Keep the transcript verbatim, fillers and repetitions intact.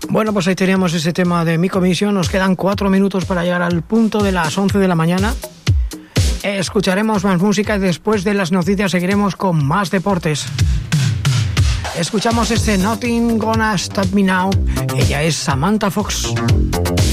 Bueno, pues ahí teníamos ese tema de Mi Comisión. Nos quedan cuatro minutos para llegar al punto de las once de la mañana. Escucharemos más música y después de las noticias seguiremos con más deportes. Escuchamos este Nothing Gonna Stop Me Now. Ella es Samantha Fox.